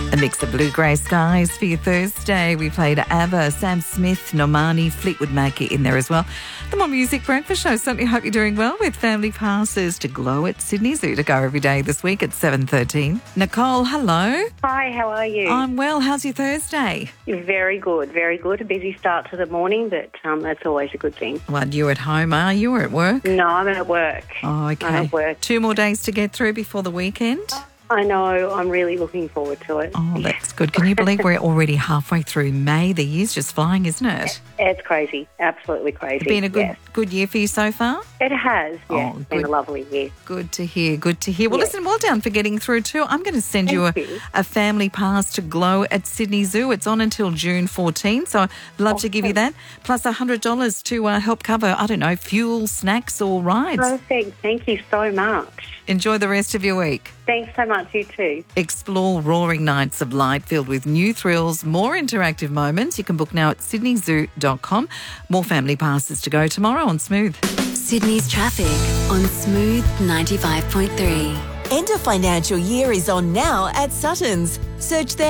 A mix of blue-grey skies for your Thursday. We played ABBA, Sam Smith, Normani, Fleetwood Mac in there as well. The More Music Breakfast Show. Certainly hope you're doing well with family passes to Glow at Sydney Zoo to go every day this week at 7:13. Nicole, hello. Hi, how are you? I'm well. How's your Thursday? Very good, very good. A busy start to the morning, but that's always a good thing. Well, you're at home, are you, or at work? No, I'm at work. Oh, okay. I'm at work. 2 more days to get through before the weekend? I know. I'm really looking forward to it. Oh, that's good. Can you believe we're already halfway through May? The year's just flying, isn't it? It's crazy. Absolutely crazy. It's been a good year for you so far? It has, yeah. Oh, it's been a lovely year. Good to hear, good to hear. Well, listen, well done for getting through too. I'm going to send you a family pass to Glow at Sydney Zoo. It's on until June 14, so I'd love to give you that. Plus $100 to help cover, I don't know, fuel, snacks or rides. Perfect. Thank you so much. Enjoy the rest of your week. Thanks so much, you too. Explore roaring nights of light filled with new thrills, more interactive moments. You can book now at sydneyzoo.com. More family passes to go tomorrow on Smooth. Sydney's traffic on Smooth 95.3. End of financial year is on now at Suttons. Search their